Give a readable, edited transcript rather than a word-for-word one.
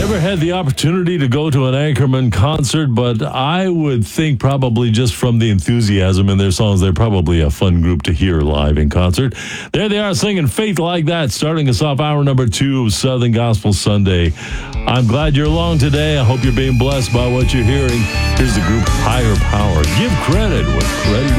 Never had the opportunity to go to an Anchorman concert, but I would think probably just from the enthusiasm in their songs, they're probably a fun group to hear live in concert. There they are singing Faith Like That, starting us off hour number 2 of Southern Gospel Sunday. I'm glad you're along today. I hope you're being blessed by what you're hearing. Here's the group Higher Power. Give credit where credit